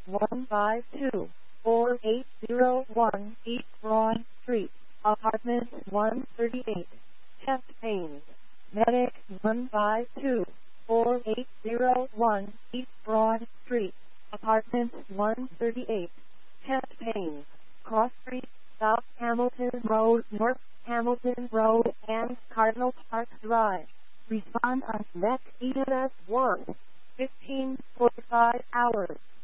152-4801 East Broad Street, Apartment 138, chest pains. Medic 152-4801 East Broad Street, Apartment 138, chest pains. Cross Street, South Hamilton Road, North Hamilton Road, and Cardinal Park Drive. Respond on NET EMS 1, 15:45 hours.